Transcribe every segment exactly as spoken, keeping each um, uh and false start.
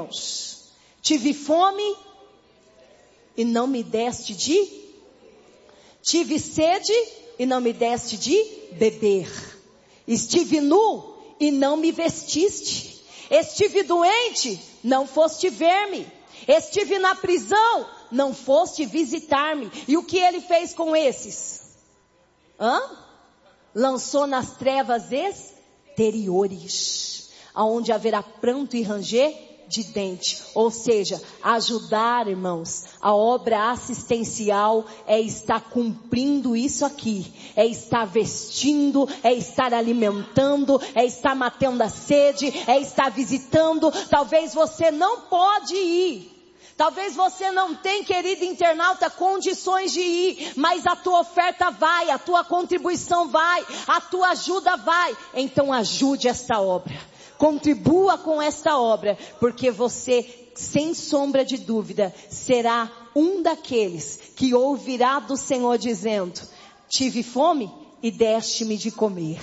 irmãos? Tive fome e não me deste de... Tive sede e não me deste de beber. Estive nu e não me vestiste. Estive doente, não foste ver-me. Estive na prisão, não foste visitar-me. E o que ele fez com esses? Hã? Lançou nas trevas exteriores, aonde haverá pranto e ranger de dente. Ou seja, ajudar, irmãos, a obra assistencial é estar cumprindo isso aqui, é estar vestindo, é estar alimentando, é estar matando a sede, é estar visitando. Talvez você não pode ir, talvez você não tenha, querido internauta, condições de ir, mas a tua oferta vai, a tua contribuição vai, a tua ajuda vai. Então ajude esta obra, contribua com esta obra, porque você, sem sombra de dúvida, será um daqueles que ouvirá do Senhor dizendo: tive fome e deste-me de comer,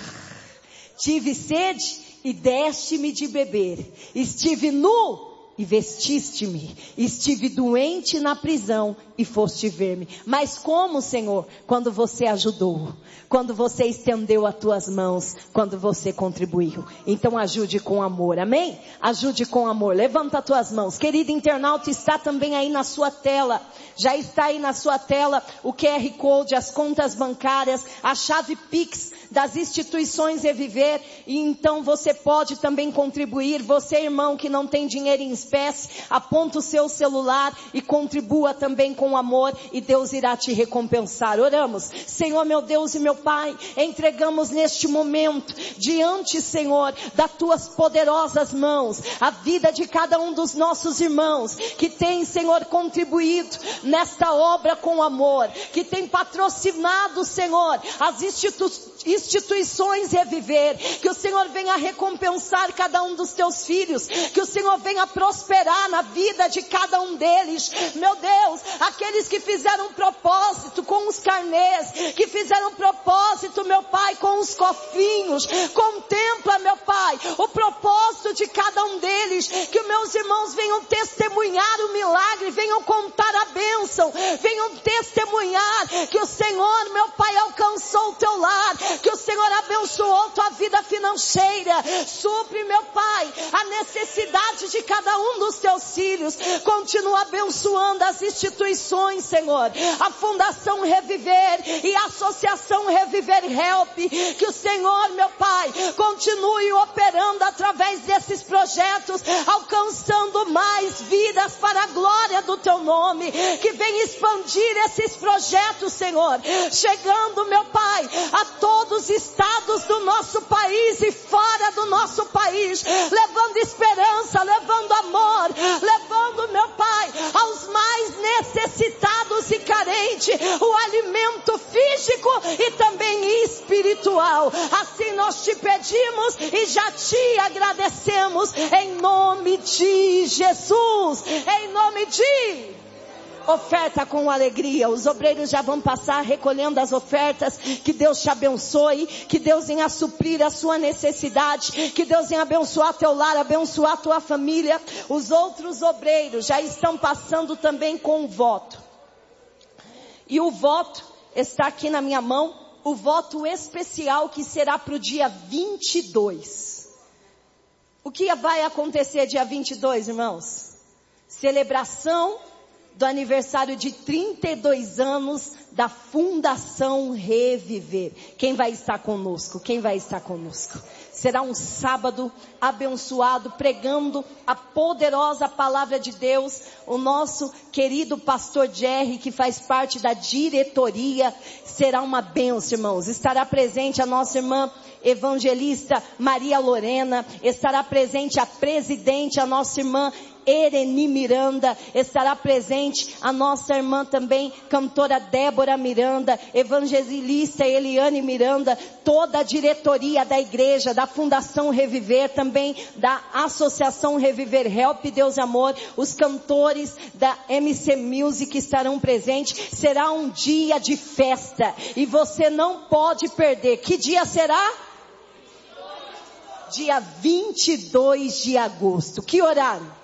tive sede e deste-me de beber, estive nu e vestiste-me, estive doente na prisão e foste ver-me. Mas como, Senhor? Quando você ajudou, quando você estendeu as tuas mãos, quando você contribuiu. Então ajude com amor, amém? Ajude com amor, levanta as tuas mãos. Querido internauta, está também aí na sua tela, já está aí na sua tela o Q R Code, as contas bancárias, a chave Pix das instituições Reviver, e então você pode também contribuir. Você, irmão, que não tem dinheiro em espécie, aponta o seu celular e contribua também com amor, e Deus irá te recompensar. Oramos. Senhor, meu Deus e meu Pai, entregamos neste momento diante, Senhor, das tuas poderosas mãos, a vida de cada um dos nossos irmãos que tem, Senhor, contribuído nesta obra com amor, que tem patrocinado, Senhor, as instituições instituições Reviver. Que o Senhor venha recompensar cada um dos teus filhos, que o Senhor venha prosperar na vida de cada um deles. Meu Deus, aqueles que fizeram propósito com os carnês, que fizeram propósito, meu Pai, com os cofrinhos, contempla, meu Pai, o propósito de cada um deles, que os meus irmãos venham testemunhar o milagre, venham contar a bênção, venham testemunhar que o Senhor, meu Pai, alcançou o teu lar, que o Senhor abençoou tua vida financeira. Supre, meu Pai, a necessidade de cada um dos teus filhos. Continua abençoando as instituições, Senhor, a Fundação Reviver e a Associação Reviver Help. Que o Senhor, meu Pai, continue operando através desses projetos, alcançando mais vidas para a glória do teu nome. Que venha expandir esses projetos, Senhor, chegando, meu Pai, a todos os estados do nosso país e fora do nosso país, levando esperança, levando amor, levando, meu Pai, aos mais necessitados e carentes, o alimento físico e também espiritual. Assim nós te pedimos e já te agradecemos, em nome de Jesus, em nome de... Oferta com alegria. Os obreiros já vão passar recolhendo as ofertas. Que Deus te abençoe, que Deus venha suprir a sua necessidade, que Deus venha abençoar teu lar, abençoar tua família. Os outros obreiros já estão passando também com o voto, e o voto está aqui na minha mão, o voto especial que será para o dia vinte e dois. O que vai acontecer dia vinte e dois, irmãos? Celebração do aniversário de trinta e dois anos da Fundação Reviver. Quem vai estar conosco? Quem vai estar conosco? Será um sábado abençoado, pregando a poderosa palavra de Deus. O nosso querido pastor Jerry, que faz parte da diretoria, será uma bênção, irmãos. Estará presente a nossa irmã evangelista Maria Lorena, estará presente a presidente, a nossa irmã Ereni Miranda, estará presente a nossa irmã também, cantora Débora Miranda, evangelista Eliane Miranda, toda a diretoria da igreja, da Fundação Reviver, também da Associação Reviver Help, Deus e Amor, os cantores da M C Music estarão presentes. Será um dia de festa e você não pode perder. Que dia será? Dia vinte e dois de agosto. Que horário?